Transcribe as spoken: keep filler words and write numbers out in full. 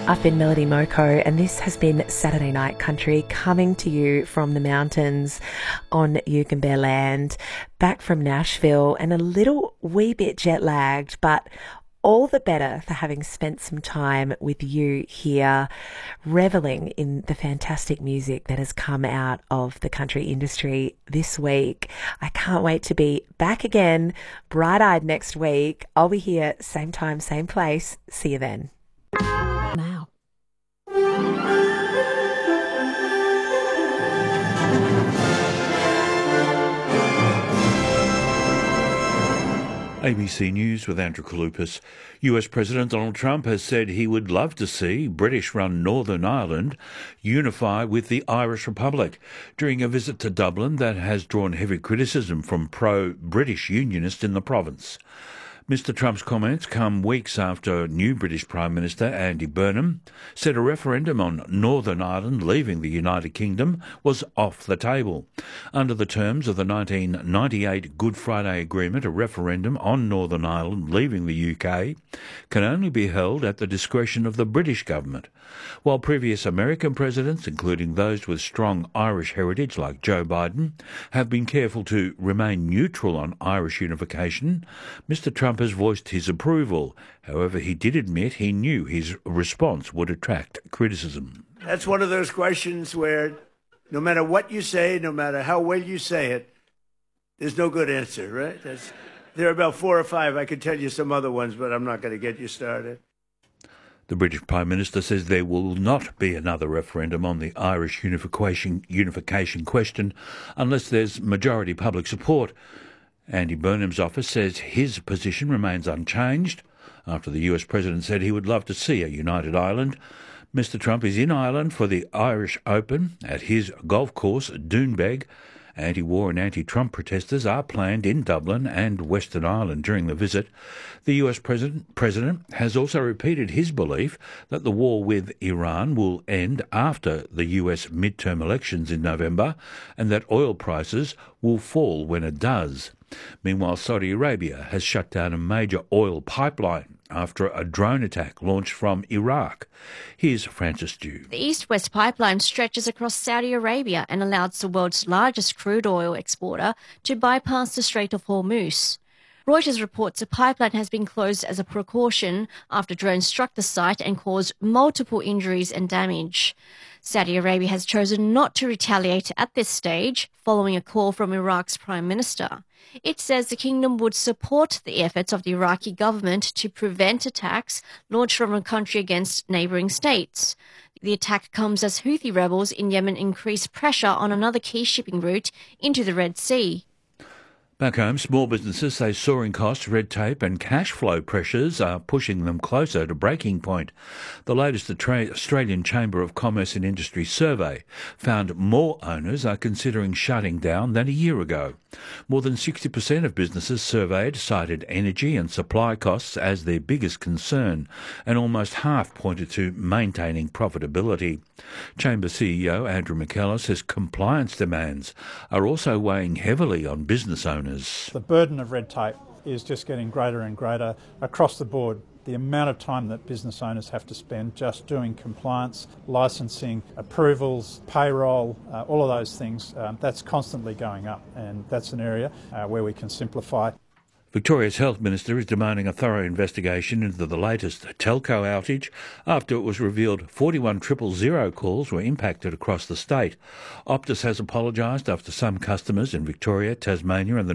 I've been Melody Moko, and this has been Saturday Night Country, coming to you from the mountains on Yugambeh land, back from Nashville, and a little wee bit jet lagged, but all the better for having spent some time with you here, reveling in the fantastic music that has come out of the country industry this week. I can't wait to be back again, bright-eyed next week. I'll be here, same time, same place. See you then. Now. A B C News with Andrew Kalupas. U S President Donald Trump has said he would love to see British-run Northern Ireland unify with the Irish Republic during a visit to Dublin that has drawn heavy criticism from pro-British unionists in the province. Mister Trump's comments come weeks after new British Prime Minister Andy Burnham said a referendum on Northern Ireland leaving the United Kingdom was off the table. Under the terms of the nineteen ninety-eight Good Friday Agreement, a referendum on Northern Ireland leaving the U K can only be held at the discretion of the British government. While previous American presidents, including those with strong Irish heritage like Joe Biden, have been careful to remain neutral on Irish unification, Mister Trump has voiced his approval. However, he did admit he knew his response would attract criticism. That's one of those questions where no matter what you say, no matter how well you say it, there's no good answer, right? That's, there are about four or five. I could tell you some other ones, but I'm not going to get you started. The British Prime Minister says there will not be another referendum on the Irish unification, unification question unless there's majority public support. Andy Burnham's office says his position remains unchanged after the U S President said he would love to see a united Ireland. Mister Trump is in Ireland for the Irish Open at his golf course, Doonbeg. Anti-war and anti-Trump protesters are planned in Dublin and Western Ireland during the visit. The U S President, President has also repeated his belief that the war with Iran will end after the U S midterm elections in November and that oil prices will fall when it does. Meanwhile, Saudi Arabia has shut down a major oil pipeline after a drone attack launched from Iraq. Here's Francis Dew. The East-West pipeline stretches across Saudi Arabia and allows the world's largest crude oil exporter to bypass the Strait of Hormuz. Reuters reports the pipeline has been closed as a precaution after drones struck the site and caused multiple injuries and damage. Saudi Arabia has chosen not to retaliate at this stage, following a call from Iraq's Prime Minister. It says the kingdom would support the efforts of the Iraqi government to prevent attacks launched from a country against neighbouring states. The attack comes as Houthi rebels in Yemen increase pressure on another key shipping route into the Red Sea. Back home, small businesses say soaring costs, red tape and cash flow pressures are pushing them closer to breaking point. The latest Australian Chamber of Commerce and Industry survey found more owners are considering shutting down than a year ago. More than sixty percent of businesses surveyed cited energy and supply costs as their biggest concern, and almost half pointed to maintaining profitability. Chamber C E O Andrew McKellar says compliance demands are also weighing heavily on business owners. The burden of red tape is just getting greater and greater across the board. The amount of time that business owners have to spend just doing compliance, licensing, approvals, payroll, uh, all of those things, um, that's constantly going up, and that's an area uh, where we can simplify. Victoria's Health Minister is demanding a thorough investigation into the latest telco outage after it was revealed forty-one triple zero calls were impacted across the state. Optus has apologised after some customers in Victoria, Tasmania and the